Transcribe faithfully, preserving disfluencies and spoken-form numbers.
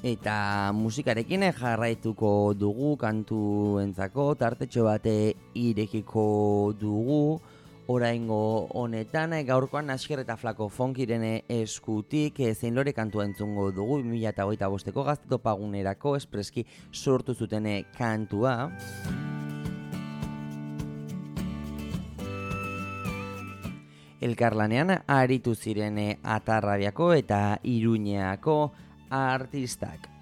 Eta musikarekin jarraituko dugu kantuentzako, tartetxo bate irekiko dugu, oraingo honetan, gaurkoan Asier eta Flako Fonkiren eskutik, zein lore kantua entzungo dugu, bi mila hogeita bosteko gazte topagunerako espreski sortu zuten kantua. Elkarlanean aritu ziren Atarrabiako eta Iruñeako artistak.